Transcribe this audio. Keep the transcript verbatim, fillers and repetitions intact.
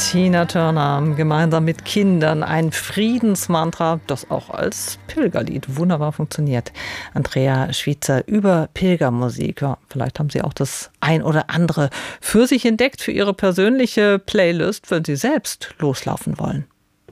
Tina Turner gemeinsam mit Kindern, ein Friedensmantra, das auch als Pilgerlied wunderbar funktioniert. Andrea Schweizer über Pilgermusik. Ja, vielleicht haben Sie auch das ein oder andere für sich entdeckt, für Ihre persönliche Playlist, wenn Sie selbst loslaufen wollen.